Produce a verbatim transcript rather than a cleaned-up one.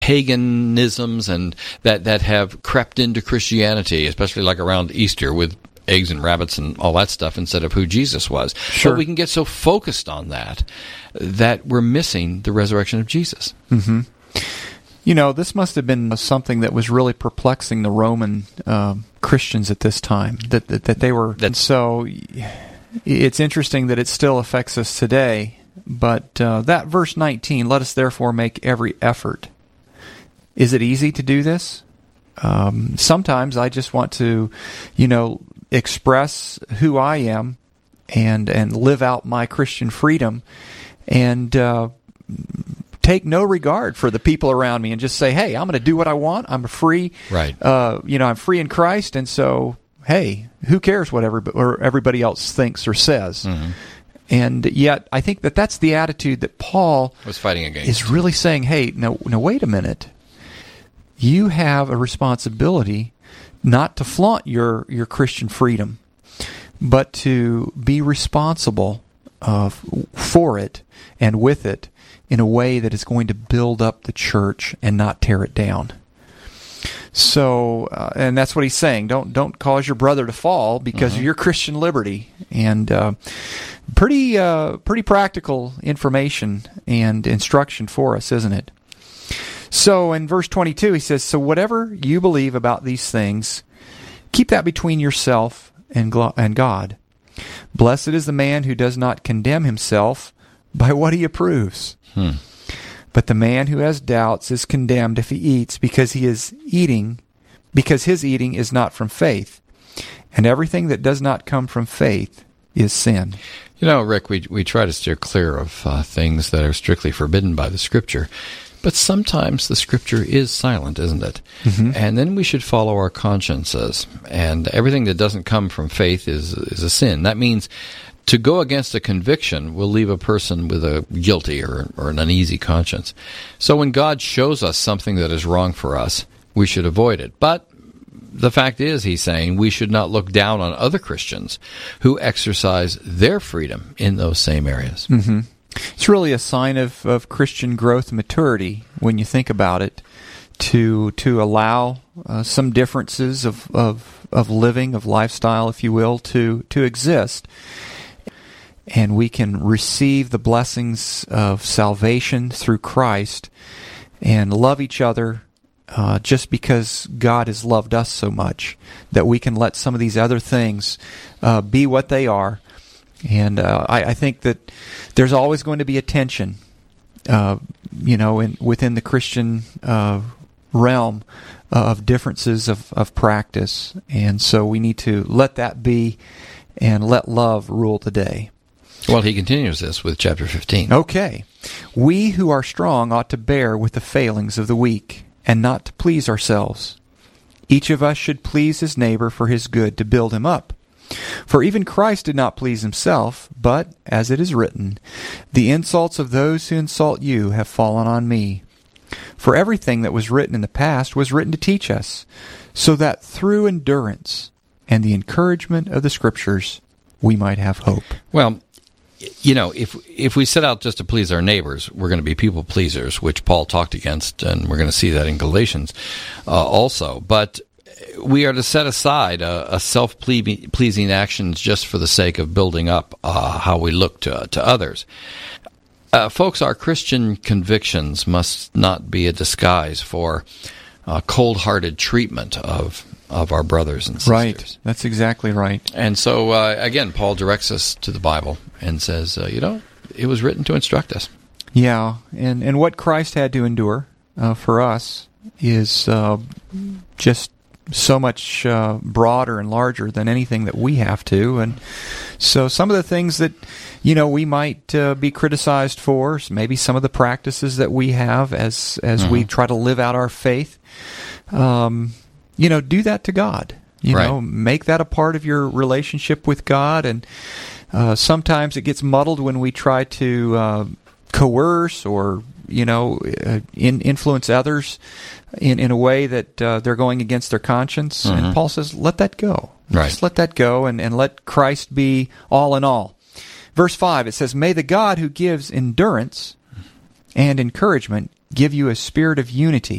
paganisms and that, that have crept into Christianity, especially like around Easter with eggs and rabbits and all that stuff instead of who Jesus was. Sure. But we can get so focused on that that we're missing the resurrection of Jesus. Mm-hmm. You know, this must have been something that was really perplexing the Roman uh, Christians at this time, that that, that they were... That's, so it's interesting that it still affects us today, but uh, that verse nineteen, let us therefore make every effort. Is it easy to do this? Um, sometimes I just want to, you know, express who I am and and live out my Christian freedom and uh, take no regard for the people around me and just say, hey, I'm going to do what I want. I'm free. Right. Uh, you know, I'm free in Christ, and so, hey, who cares what everybody, or everybody else thinks or says? Mm-hmm. And yet, I think that that's the attitude that Paul was fighting against. Is really saying, hey, no, no, wait a minute. You have a responsibility not to flaunt your, your Christian freedom, but to be responsible uh, for it and with it in a way that is going to build up the church and not tear it down. So, uh, and that's what he's saying. Don't don't cause your brother to fall because mm-hmm. of your Christian liberty. And uh, pretty uh, pretty practical information and instruction for us, isn't it? So in verse twenty-two, he says, so whatever you believe about these things, keep that between yourself and and God. Blessed is the man who does not condemn himself by what he approves. Hmm. But the man who has doubts is condemned if he eats, because he is eating, because his eating is not from faith. And everything that does not come from faith is sin. You know, Rick, we we try to steer clear of uh, things that are strictly forbidden by the Scripture. But sometimes the Scripture is silent, isn't it? Mm-hmm. And then we should follow our consciences. And everything that doesn't come from faith is is a sin. That means to go against a conviction will leave a person with a guilty or, or an uneasy conscience. So when God shows us something that is wrong for us, we should avoid it. But the fact is, he's saying, we should not look down on other Christians who exercise their freedom in those same areas. Mm-hmm. It's really a sign of, of Christian growth and maturity when you think about it, to to allow uh, some differences of, of of living, of lifestyle, if you will, to to exist. And we can receive the blessings of salvation through Christ and love each other uh, just because God has loved us so much, that we can let some of these other things uh, be what they are. And uh, I, I think that there's always going to be a tension, uh, you know, in, within the Christian uh, realm of differences of, of practice. And so we need to let that be and let love rule the day. Well, he continues this with chapter fifteen. Okay. We who are strong ought to bear with the failings of the weak, and not to please ourselves. Each of us should please his neighbor for his good, to build him up. For even Christ did not please himself, but, as it is written, the insults of those who insult you have fallen on me. For everything that was written in the past was written to teach us, so that through endurance and the encouragement of the Scriptures we might have hope. Well, you know, if if we set out just to please our neighbors, we're going to be people pleasers, which Paul talked against, and we're going to see that in Galatians uh, also. But we are to set aside a, a self-pleasing actions just for the sake of building up uh, how we look to to others. Uh, folks, our Christian convictions must not be a disguise for uh, cold-hearted treatment of of our brothers and sisters. Right. That's exactly right. And so, uh, again, Paul directs us to the Bible and says, uh, you know, it was written to instruct us. Yeah, and, and what Christ had to endure uh, for us is uh, just so much uh, broader and larger than anything that we have to. And so some of the things that, you know, we might uh, be criticized for, maybe some of the practices that we have as, as mm-hmm. we try to live out our faith, um, you know, do that to God. You right. know, make that a part of your relationship with God. And uh, sometimes it gets muddled when we try to uh, coerce or, you know, uh, in, influence others in, in a way that uh, they're going against their conscience. Mm-hmm. And Paul says, let that go. Right. Just let that go and, and let Christ be all in all. Verse five, it says, may the God who gives endurance and encouragement give you a spirit of unity